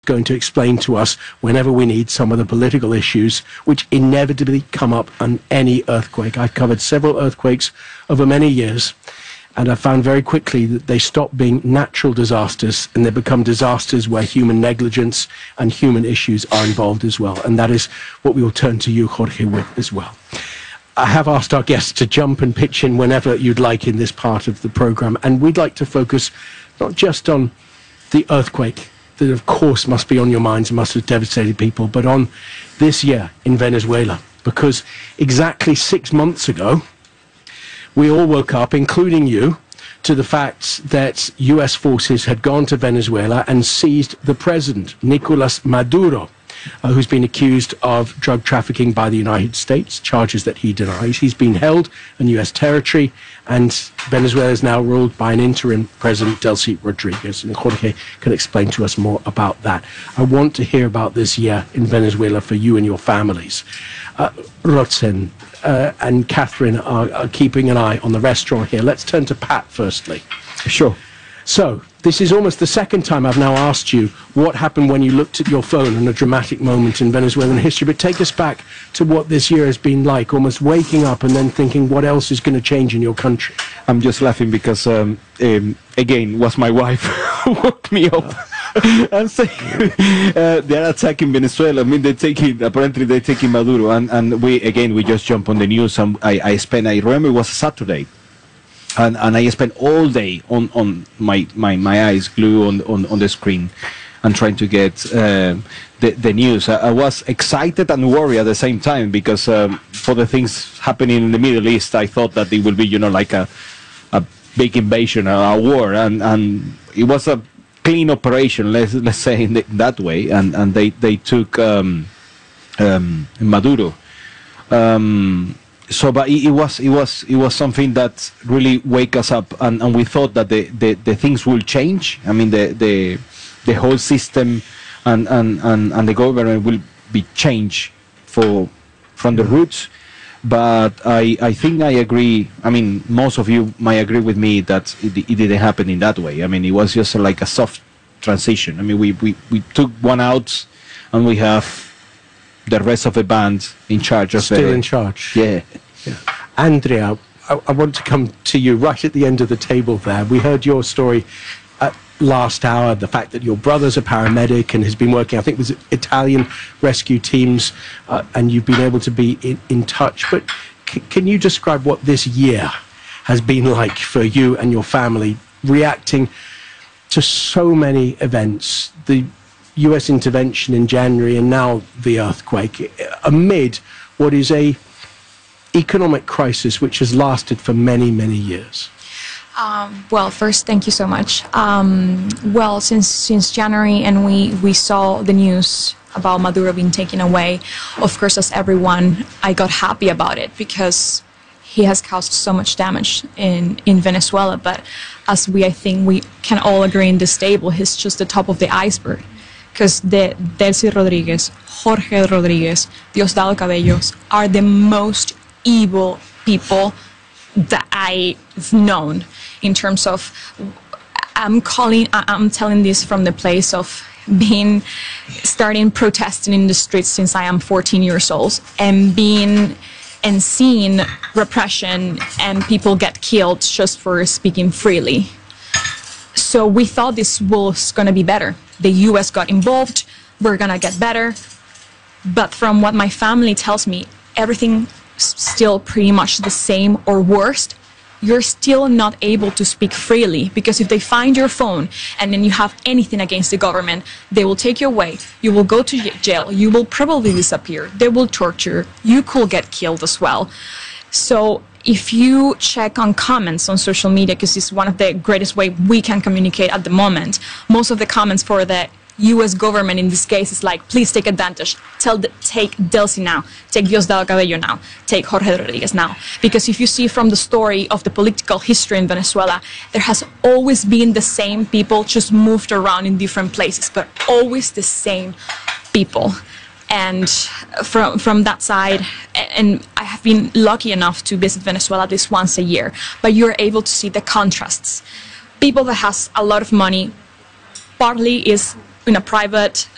going to explain to us whenever we need some of the political issues which inevitably come up on any earthquake. I've covered several earthquakes over many years, and I found very quickly that they stop being natural disasters and they become disasters where human negligence and human issues are involved as well. And that is what we will turn to you, Jorge, with as well. I have asked our guests to jump and pitch in whenever you'd like in this part of the program, and we'd like to focus not just on the earthquake that of course must be on your minds and must have devastated people, but on this year in Venezuela, because exactly 6 months ago we all woke up, including you, to the fact that US forces had gone to Venezuela and seized the president, Nicolas Maduro, who's been accused of drug trafficking by the United States, charges that he denies. He's been held in US territory, and Venezuela is now ruled by an interim president, Delcy Rodriguez, and Jorge can explain to us more about that. I want to hear about this year in Venezuela for you and your families. Rotzen and Catherine are keeping an eye on the restaurant here. Let's turn to Pat firstly. Sure. So, this is almost the second time I've now asked you what happened when you looked at your phone in a dramatic moment in Venezuelan history, but take us back to what this year has been like, almost waking up and then thinking what else is going to change in your country. I'm just laughing because, again, was my wife who woke me up and saying they're attacking Venezuela. I mean, apparently they're taking Maduro, and we just jump on the news, and I remember it was a Saturday. And I spent all day on my eyes glued on the screen and trying to get the news. I was excited and worried at the same time because for the things happening in the Middle East, I thought that it would be, like a big invasion, a war, and it was a clean operation, let's say in that way. And they took Maduro. So, but it was something that really wake us up, and we thought that the things will change. I mean, the whole system and the government will be changed from the roots. But I think I agree. I mean, most of you might agree with me that it didn't happen in that way. I mean, it was just like a soft transition. I mean, we took one out, and we have the rest of the band in charge of Still in charge. Yeah. Andrea, I want to come to you right at the end of the table there. We heard your story last hour, the fact that your brother's a paramedic and has been working, I think, with Italian rescue teams, and you've been able to be in touch. But can you describe what this year has been like for you and your family, reacting to so many events, the US intervention in January and now the earthquake, amid what is a economic crisis which has lasted for many, many years? Well, first, thank you so much. Well, since January, and we saw the news about Maduro being taken away, of course, as everyone, I got happy about it because he has caused so much damage in Venezuela. But as I think we can all agree in this table, he's just the top of the iceberg. Because Delcy Rodriguez, Jorge Rodriguez, Diosdado Cabellos are the most evil people that I've known. In terms of, I'm telling this from the place of starting protesting in the streets since I am 14 years old, and seeing repression and people get killed just for speaking freely. So we thought this was going to be better. The US got involved, we're going to get better. But from what my family tells me, everything's still pretty much the same or worse. You're still not able to speak freely, because if they find your phone and then you have anything against the government, they will take you away. You will go to jail. You will probably disappear. They will torture. You could get killed as well. So if you check on comments on social media, because it's one of the greatest ways we can communicate at the moment, most of the comments for the U.S. government in this case is like, please take advantage. Take Delcy now. Take Diosdado Cabello now. Take Jorge Rodriguez now. Because if you see from the story of the political history in Venezuela, there has always been the same people, just moved around in different places, but always the same people. And from that side, and I have been lucky enough to visit Venezuela at least once a year, but you're able to see the contrasts. People that has a lot of money, partly is in a private